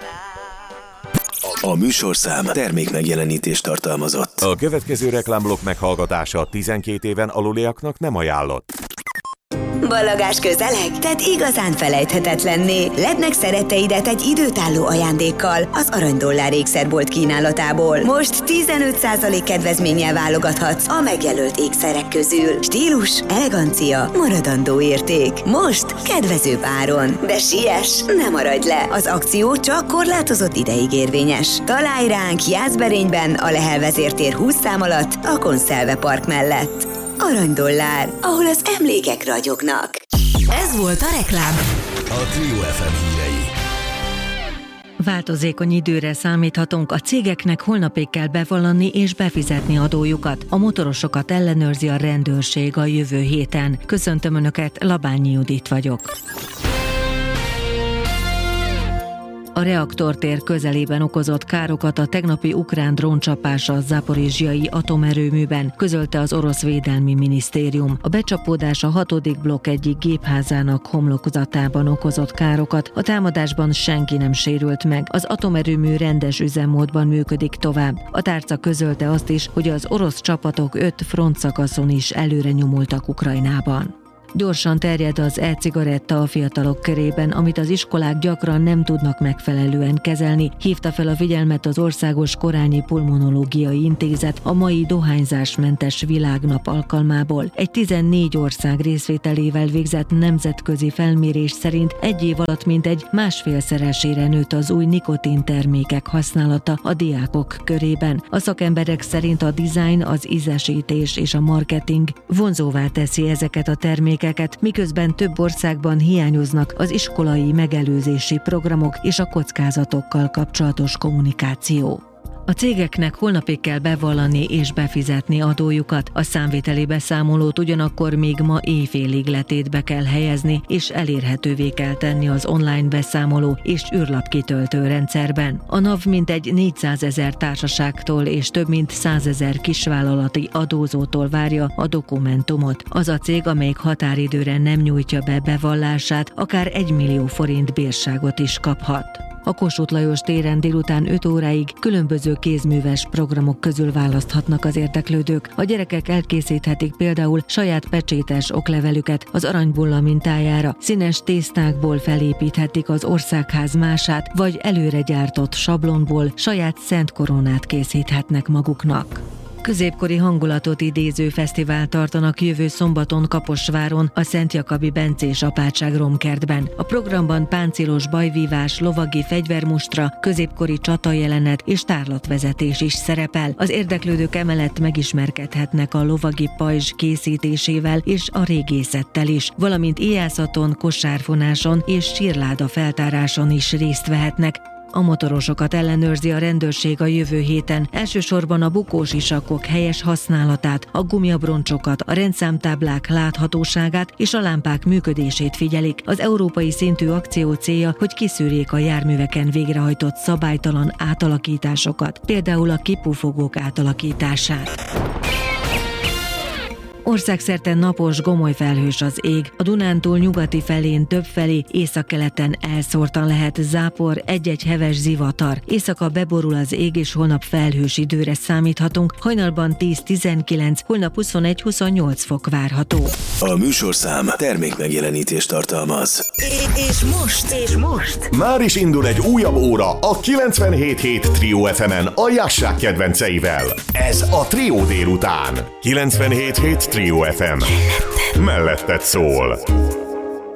A műsorszám termékmegjelenítést tartalmazott. A következő reklámblokk meghallgatása 12 éven aluliaknak nem ajánlott. Ballagás közeleg? Tedd igazán felejthetetlenné. Ledd meg szeretteidet egy időtálló ajándékkal az Aranydollár ékszerbolt kínálatából. Most 15% kedvezménnyel válogathatsz a megjelölt ékszerek közül. Stílus, elegancia, maradandó érték. Most kedvezőbb áron. De siess, ne maradj le! Az akció csak korlátozott ideig érvényes. Találj ránk Jászberényben, a Lehel vezértér 20 szám alatt, a Konzelve Park mellett. Aranydollár, ahol az emlékek ragyognak. Ez volt a reklám. A Trio FM hírei. Változékony időre számíthatunk, a cégeknek holnapig kell bevallani és befizetni adójukat. A motorosokat ellenőrzi a rendőrség a jövő héten. Köszöntöm Önöket, Labányi Judit vagyok. A reaktortér közelében okozott károkat a tegnapi ukrán dróncsapás a zaporizsjai atomerőműben, közölte az orosz védelmi minisztérium. A becsapódás a 6. blokk egyik gépházának homlokzatában okozott károkat, a támadásban senki nem sérült meg. Az atomerőmű rendes üzemmódban működik tovább. A tárca közölte azt is, hogy az orosz csapatok 5 frontszakaszon is előre nyomultak Ukrajnában. Gyorsan terjed az e-cigaretta a fiatalok körében, amit az iskolák gyakran nem tudnak megfelelően kezelni, hívta fel a figyelmet az Országos Korányi Pulmonológiai Intézet a mai dohányzásmentes világnap alkalmából. Egy 14 ország részvételével végzett nemzetközi felmérés szerint egy év alatt mintegy 1,5-szeresére nőtt az új nikotintermékek használata a diákok körében. A szakemberek szerint a dizájn, az ízesítés és a marketing vonzóvá teszi ezeket a termékeket, miközben több országban hiányoznak az iskolai megelőzési programok és a kockázatokkal kapcsolatos kommunikáció. A cégeknek holnapig kell bevallani és befizetni adójukat. A számviteli beszámolót ugyanakkor még ma éjfélig letétbe kell helyezni, és elérhetővé kell tenni az online beszámoló és űrlapkitöltő rendszerben. A NAV mintegy 400 000 társaságtól és több mint 100 000 kisvállalati adózótól várja a dokumentumot. Az a cég, amelyik határidőre nem nyújtja be bevallását, akár 1 millió forint bírságot is kaphat. A Kossuth Lajos téren délután 5 óráig különböző kézműves programok közül választhatnak az érdeklődők. A gyerekek elkészíthetik például saját pecsétes oklevelüket az aranybulla mintájára, színes tésztákból felépíthetik az országház mását, vagy előre gyártott sablonból saját szent koronát készíthetnek maguknak. Középkori hangulatot idéző fesztivál tartanak jövő szombaton Kaposváron, a Szent Jakabi Bencés apátság romkertben. A programban páncélos bajvívás, lovagi fegyvermustra, középkori csatajelenet és tárlatvezetés is szerepel. Az érdeklődők emellett megismerkedhetnek a lovagi pajzs készítésével és a régészettel is, valamint íjászaton, kosárfonáson és sírláda feltáráson is részt vehetnek. A motorosokat ellenőrzi a rendőrség a jövő héten, elsősorban a bukós isakok helyes használatát, a gumiabroncsokat, a rendszámtáblák láthatóságát és a lámpák működését figyelik. Az európai szintű akció célja, hogy kiszűrjék a járműveken végrehajtott szabálytalan átalakításokat, például a kipufogók átalakítását. Országszerte napos, gomoly felhős az ég. A Dunántúl nyugati felén többfelé, északkeleten elszórtan lehet zápor, egy-egy heves zivatar. Éjszaka beborul az ég, és holnap felhős időre számíthatunk. Hajnalban 10-19, holnap 21-28 fok várható. A műsorszám termékmegjelenítést tartalmaz. És most? Már is indul egy újabb óra a 97.7 Trio FM-en a Jassák kedvenceivel. Ez a Trio délután. 97.7 Trio FM. Melletted szól.